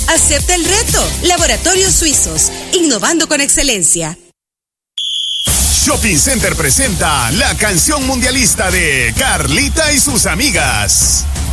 Acepta el reto. Laboratorios Suizos, innovando con excelencia. Shopping Center presenta la canción mundialista de Carlita y sus amigas.